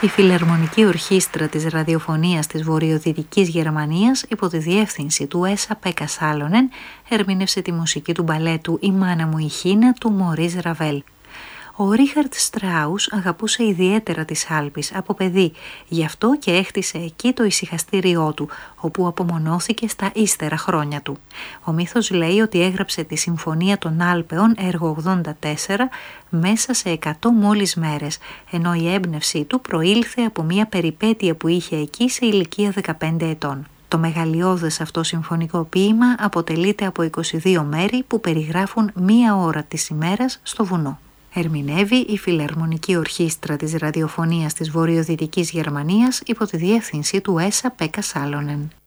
Η Φιλαρμονική Ορχήστρα της Ραδιοφωνίας της Βορειοδυτικής Γερμανίας, υπό τη διεύθυνση του Έσα Πέκα Σάλονεν, ερμήνευσε τη μουσική του μπαλέτου «Η μάνα μου η Χίνα» του Μωρίς Ραβέλ. Ο Ρίχαρτ Στράους αγαπούσε ιδιαίτερα τις Άλπεις από παιδί, γι' αυτό και έχτισε εκεί το ησυχαστήριό του, όπου απομονώθηκε στα ύστερα χρόνια του. Ο μύθος λέει ότι έγραψε τη Συμφωνία των Άλπαιων, έργο 84, μέσα σε 100 μόλις μέρες, ενώ η έμπνευσή του προήλθε από μια περιπέτεια που είχε εκεί σε ηλικία 15 ετών. Το μεγαλειώδες αυτό συμφωνικό ποίημα αποτελείται από 22 μέρη που περιγράφουν μία ώρα της ημέρας στο βουνό. Ερμηνεύει η Φιλαρμονική Ορχήστρα της Ραδιοφωνίας της Βορειοδυτικής Γερμανίας υπό τη διεύθυνση του Έσα Πέκα Σάλονεν.